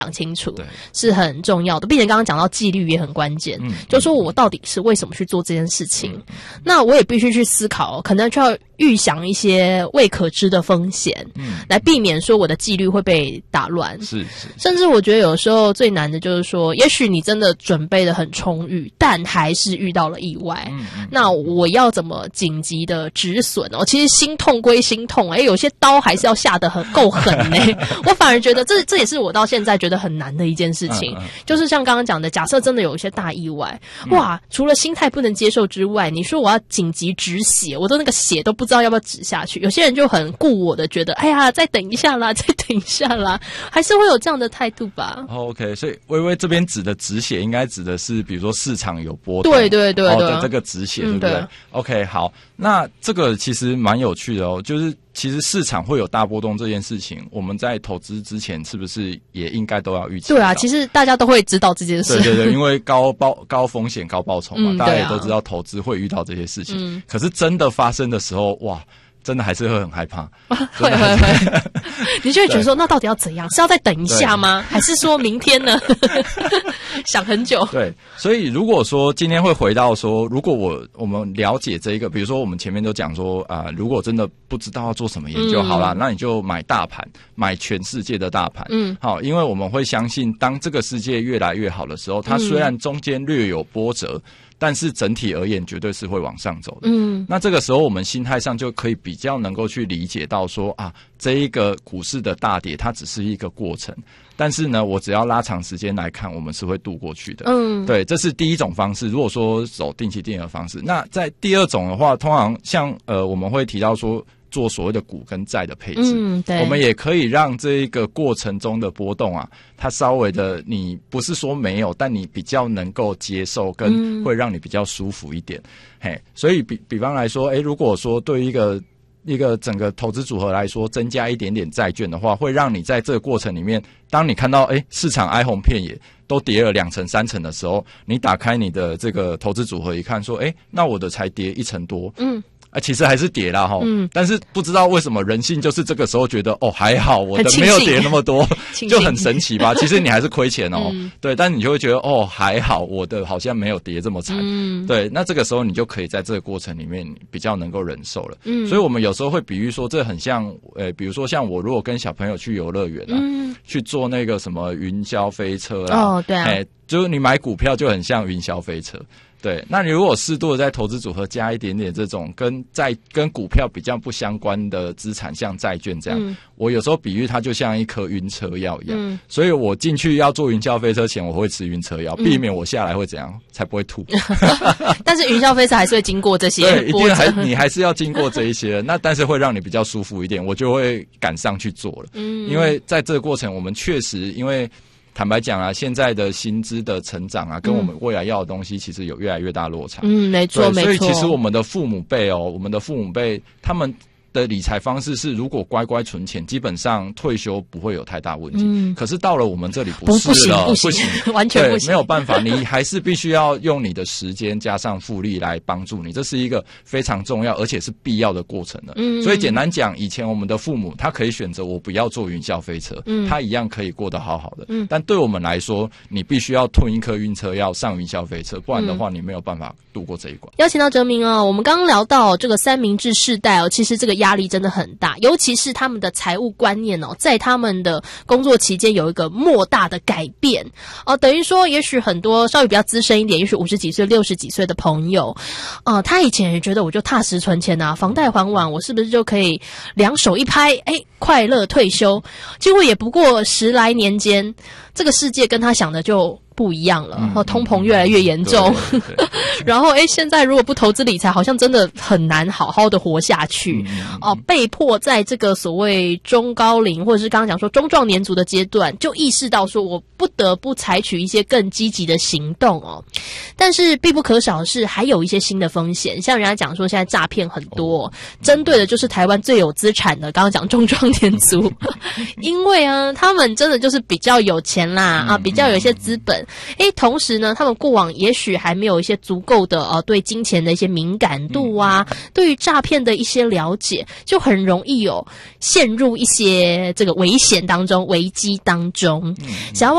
讲清楚是很重要的，并且刚刚讲到纪律也很关键，就是说我到底是为什么去做这件事情，那我也必须去思考，可能就要预想一些未可知的风险，来避免说我的纪律会被打乱。 是， 甚至我觉得有时候最难的就是说，也许你真的准备的很充裕，但还是遇到了意外，那我要怎么紧急的止损哦？其实心痛归心痛，有些刀还是要下得很够狠呢。我反而觉得这也是我到现在觉得很难的一件事情，就是像刚刚讲的，假设真的有一些大意外，哇，除了心态不能接受之外，你说我要紧急止血，我都那个血都不知道要不要止下去。有些人就很顾我的，觉得哎呀，再等一下啦，再等一下啦，还是会有这样的态度吧。 OK， 所以微微这边指的止血，应该指的是比如说市场有波动， 对的这个止血，对不对？OK， 好，那这个其实蛮有趣的哦，就是其实市场会有大波动这件事情，我们在投资之前是不是也应该都要预期？ 对啊，其实大家都会知道这件事。 对，因为高风险高报酬嘛，大家也都知道投资会遇到这些事情。可是真的发生的时候，哇！真的还是会很害怕， 会，你就会觉得说，那到底要怎样？是要再等一下吗？还是说明天呢？想很久。 对，所以如果说今天会回到说，如果我们了解这一个，比如说我们前面都讲说如果真的不知道要做什么研究，好啦，那你就买大盘，买全世界的大盘，好，因为我们会相信，当这个世界越来越好的时候，它虽然中间略有波折。但是整体而言，绝对是会往上走的。那这个时候我们心态上就可以比较能够去理解到说这一个股市的大跌，它只是一个过程。但是呢，我只要拉长时间来看，我们是会度过去的。对，这是第一种方式。如果说走定期定额方式，那在第二种的话，通常像我们会提到说。做所谓的股跟债的配置， 对， 我们也可以让这一个过程中的波动它稍微的你不是说没有，但你比较能够接受，跟会让你比较舒服一点。所以比方来说，如果说对于一个整个投资组合来说，增加一点点债券的话，会让你在这个过程里面，当你看到市场哀鸿遍野，都跌了2成3成的时候，你打开你的这个投资组合一看，说那我的才跌1成多，其实还是跌啦但是不知道为什么人性就是这个时候觉得还好我的没有跌那么多，就很神奇吧。其实你还是亏钱对，但你就会觉得还好我的好像没有跌这么惨，对，那这个时候你就可以在这个过程里面比较能够忍受了。所以我们有时候会比喻说，这很像比如说像我如果跟小朋友去游乐园去坐那个什么云霄飞车对就是你买股票就很像云霄飞车。对，那你如果适度的在投资组合加一点点这种跟股票比较不相关的资产，像债券这样，我有时候比喻它就像一颗晕车药一样，所以我进去要做云霄飞车前，我会吃晕车药，避免我下来会怎样，才不会吐。 但是云霄飞车还是会经过这些， 对，一定你还是要经过这一些，那但是会让你比较舒服一点，我就会赶上去做了。因为在这个过程，我们确实因为。坦白讲现在的薪资的成长跟我们未来要的东西其实有越来越大落差。 没错， 所以其实我们的父母辈他们的理财方式是，如果乖乖存钱，基本上退休不会有太大问题。可是到了我们这里不是了， 不行，完全不行， 没有办法，你还是必须要用你的时间加上复利来帮助你，这是一个非常重要而且是必要的过程的。所以简单讲，以前我们的父母他可以选择我不要坐云霄飞车，他一样可以过得好好的。但对我们来说，你必须要吞一颗晕车药上云霄飞车，不然的话你没有办法度过这一关。 邀请到哲明我们刚刚聊到这个三明治世代其实这个压力真的很大，尤其是他们的财务观念在他们的工作期间有一个莫大的改变等于说也许很多稍微比较资深一点，也许50几岁60几岁的朋友他以前也觉得我就踏实存钱房贷还完，我是不是就可以两手一拍快乐退休，结果也不过10来年间，这个世界跟他想的就不一样了，通膨越来越严重，然后现在如果不投资理财，好像真的很难好好的活下去被迫在这个所谓中高龄或者是刚刚讲说中壮年族的阶段，就意识到说我不得不采取一些更积极的行动但是必不可少的是还有一些新的风险，像人家讲说现在诈骗很多针对的就是台湾最有资产的刚刚讲中壮年族因为他们真的就是比较有钱啦比较有一些资本同时呢他们过往也许还没有一些足够的对金钱的一些敏感度啊，对于诈骗的一些了解，就很容易陷入一些这个危险当中、危机当中。想要